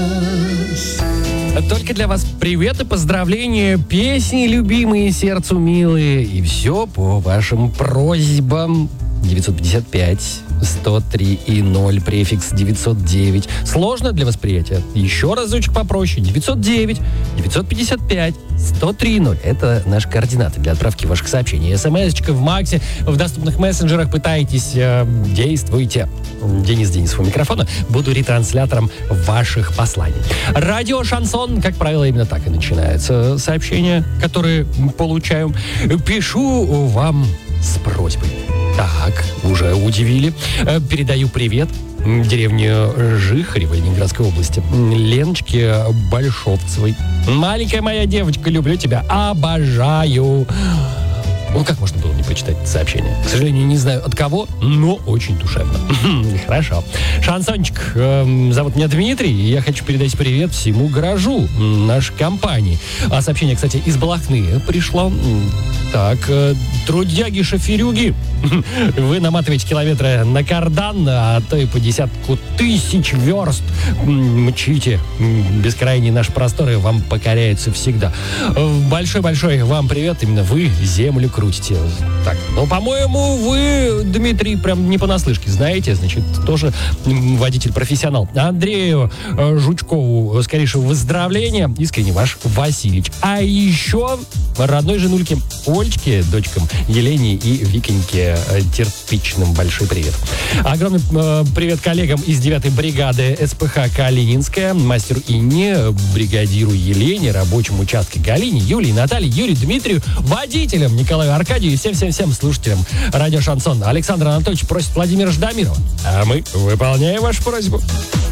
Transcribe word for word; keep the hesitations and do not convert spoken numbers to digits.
Только для вас привет и поздравления, песни любимые, сердцу милые. И все по вашим просьбам. девятьсот пятьдесят пять сто три и ноль, префикс девятьсот девять. Сложно для восприятия? Еще разочек попроще. девятьсот девять девятьсот пятьдесят пять сто три и ноль. Это наши координаты для отправки ваших сообщений. СМС-очка в Максе, в доступных мессенджерах. Пытайтесь, э, действуйте. Денис Денисов у микрофона. Буду ретранслятором ваших посланий. Радио «Шансон», как правило, именно так и начинается сообщение, которые получаем. Пишу вам с просьбой. Так, уже удивили. Передаю привет деревне Жихарево Ленинградской области Леночке Большовцевой. Маленькая моя девочка, люблю тебя, обожаю. Ну, как можно было не прочитать это сообщение? К сожалению, не знаю от кого, но очень душевно. Хорошо. Шансончик, э, зовут меня Дмитрий, и я хочу передать привет всему гаражу нашей компании. А сообщение, кстати, из Балахны пришло. Так, э, трудяги-шоферюги, вы наматываете километры на кардан, а то и по десятку тысяч верст мчите. Бескрайние наши просторы вам покоряются всегда. Большой-большой вам привет, именно вы землю крутите. Так, ну, по-моему, вы, Дмитрий, прям не понаслышке знаете, значит, тоже водитель-профессионал. Андрею э, Жучкову скорейшего выздоровления, искренне ваш Василич. А еще родной женульке Олечке, дочкам Елене и Виконьке э, Терпичным большой привет. Огромный э, привет коллегам из девятой бригады СПХ Калининская, мастеру Инне, бригадиру Елене, рабочему участке Галине, Юлии, Наталье, Юрию, Дмитрию, водителям Николаю Аркадию и всем-всем-всем слушателям радио «Шансон». Александр Анатольевич просит Владимира Ждамирова. А мы выполняем вашу просьбу.